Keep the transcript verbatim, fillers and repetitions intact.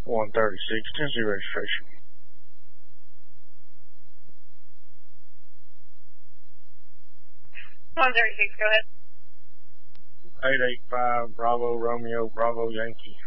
one thirty-six, Tennessee registration. one thirty-six, go ahead. eight eight five, Bravo, Romeo, Bravo, Yankee.